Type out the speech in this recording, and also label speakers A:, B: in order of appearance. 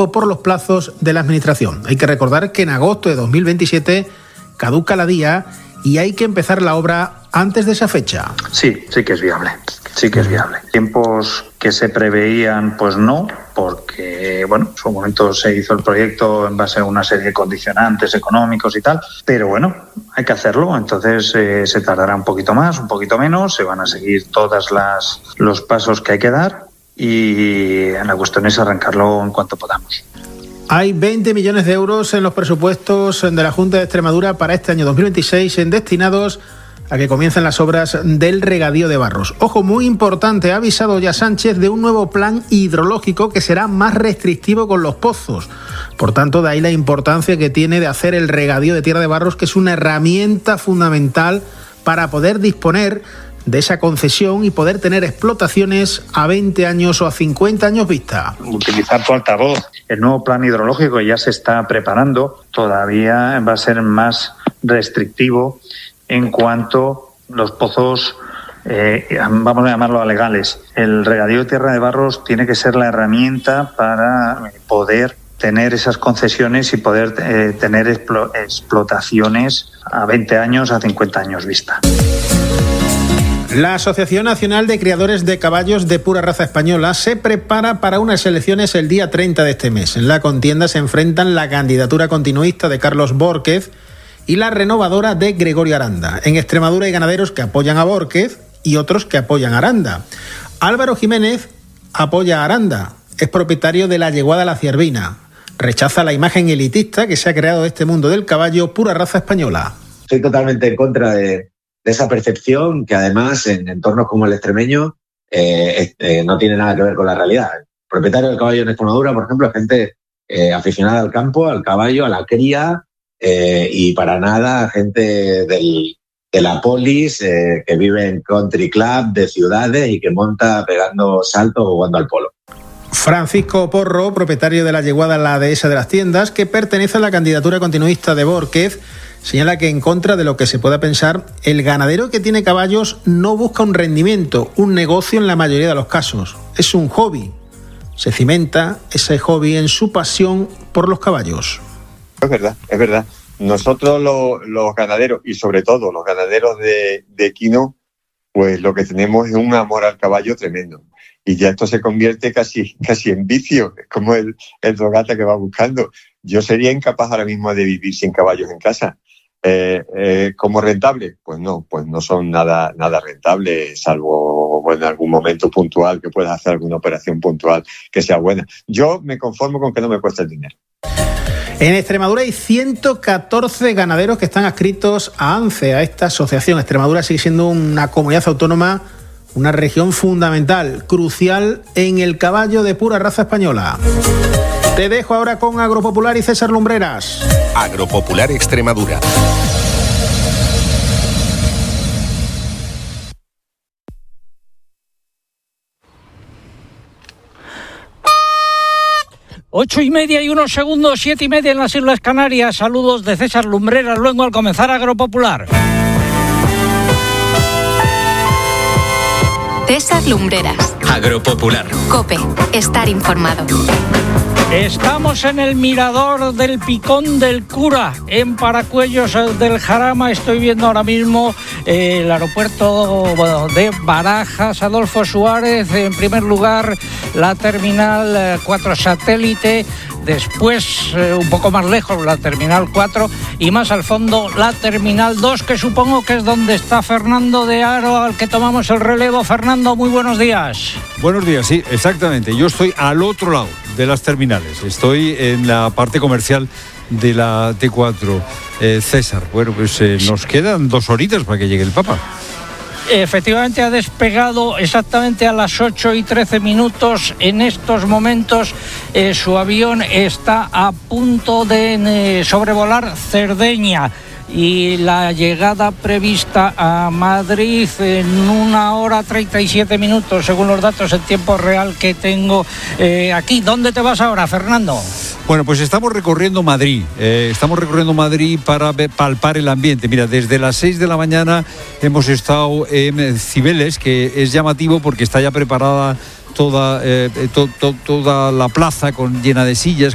A: o por los plazos de la Administración. Hay que recordar que en agosto de 2027 caduca la DIA y hay que empezar la obra antes de esa fecha.
B: Sí que es viable. Sí que es viable. Tiempos que se preveían, pues no, porque, bueno, en su momento se hizo el proyecto en base a una serie de condicionantes económicos y tal, pero bueno, hay que hacerlo, entonces se tardará un poquito más, un poquito menos, se van a seguir todos los pasos que hay que dar y la cuestión es arrancarlo en cuanto podamos.
A: Hay 20 millones de euros en los presupuestos de la Junta de Extremadura para este año 2026 destinados a que comiencen las obras del regadío de Barros. Ojo, muy importante, ha avisado ya Sánchez de un nuevo plan hidrológico que será más restrictivo con los pozos. Por tanto, de ahí la importancia que tiene de hacer el regadío de Tierra de Barros, que es una herramienta fundamental para poder disponer de esa concesión y poder tener explotaciones a 20 años o a 50 años vista.
B: Utilizar tu altavoz. El nuevo plan hidrológico ya se está preparando, todavía va a ser más restrictivo en cuanto los pozos, vamos a llamarlo a legales. El regadío de Tierra de Barros tiene que ser la herramienta para poder tener esas concesiones y poder tener explotaciones a 20 años, a 50 años vista.
A: La Asociación Nacional de Criadores de Caballos de Pura Raza Española se prepara para unas elecciones el día 30 de este mes. En la contienda se enfrentan la candidatura continuista de Carlos Bórquez y la renovadora de Gregorio Aranda. En Extremadura hay ganaderos que apoyan a Bórquez y otros que apoyan a Aranda. Álvaro Jiménez apoya a Aranda, es propietario de la yeguada La Ciervina. Rechaza la imagen elitista que se ha creado de este mundo del caballo Pura Raza Española.
C: Estoy totalmente en contra de esa percepción que además en entornos como el extremeño no tiene nada que ver con la realidad. El propietario del caballo en Extremadura, por ejemplo, es gente aficionada al campo, al caballo, a la cría, y para nada gente de la polis que vive en country club de ciudades y que monta pegando saltos o jugando al polo.
A: Francisco Porro, propietario de la yeguada La Dehesa de las Tiendas, que pertenece a la candidatura continuista de Bórquez, señala que en contra de lo que se pueda pensar, el ganadero que tiene caballos no busca un rendimiento, un negocio en la mayoría de los casos. Es un hobby. Se cimenta ese hobby en su pasión por los caballos.
D: Es verdad. Nosotros los ganaderos, y sobre todo los ganaderos de equino, pues lo que tenemos es un amor al caballo tremendo. Y ya esto se convierte casi en vicio, como el drogata que va buscando. Yo sería incapaz ahora mismo de vivir sin caballos en casa. ¿Como rentable? Pues no son nada rentable, salvo en algún momento puntual que puedas hacer alguna operación puntual que sea buena. Yo me conformo con que no me cueste el dinero.
A: En Extremadura hay 114 ganaderos que están adscritos a ANCE, a esta asociación. Extremadura sigue siendo una comunidad autónoma, una región fundamental, crucial en el caballo de pura raza española. Te dejo ahora con Agropopular y César Lumbreras.
E: Agropopular Extremadura.
F: Ocho y media y unos segundos, 7:30 en las Islas Canarias. Saludos de César Lumbreras, luego al comenzar Agropopular.
G: César Lumbreras.
E: Agropopular.
G: COPE. Estar informado.
F: Estamos en el mirador del Picón del Cura, en Paracuellos del Jarama. Estoy viendo ahora mismo el aeropuerto de Barajas, Adolfo Suárez. En primer lugar, la terminal 4 satélite. Después, un poco más lejos, la terminal 4 y más al fondo, la terminal 2, que supongo que es donde está Fernando de Aro, al que tomamos el relevo. Fernando, muy buenos días.
H: Buenos días, sí, exactamente. Yo estoy al otro lado de las terminales. Estoy en la parte comercial de la T4. César, bueno, pues nos quedan 2 horitas para que llegue el Papa.
F: Efectivamente, ha despegado exactamente a las 8:13. En estos momentos su avión está a punto de sobrevolar Cerdeña y la llegada prevista a Madrid en 1 hora 37 minutos, según los datos en tiempo real que tengo aquí. ¿Dónde te vas ahora, Fernando?
H: Bueno, pues estamos recorriendo Madrid. Para palpar el ambiente. Mira, desde las 6 de la mañana hemos estado en Cibeles, que es llamativo porque está ya preparada toda la plaza llena de sillas,